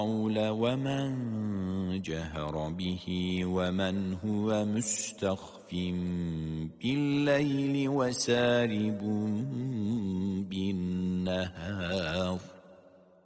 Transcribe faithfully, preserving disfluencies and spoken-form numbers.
ومن جهر به ومن هو مستخف بالليل وسارب بالنهار